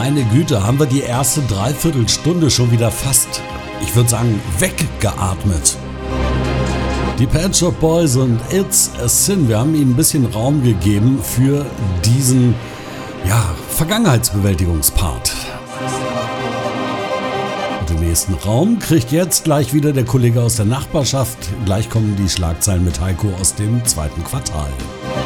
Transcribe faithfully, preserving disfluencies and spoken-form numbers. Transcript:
Meine Güte, haben wir die erste Dreiviertelstunde schon wieder fast, ich würde sagen, weggeatmet. Die Pet Shop Boys und It's a Sin, wir haben ihnen ein bisschen Raum gegeben für diesen, ja, Vergangenheitsbewältigungspart. Den nächsten Raum kriegt jetzt gleich wieder der Kollege aus der Nachbarschaft. Gleich kommen die Schlagzeilen mit Heiko aus dem zweiten Quartal.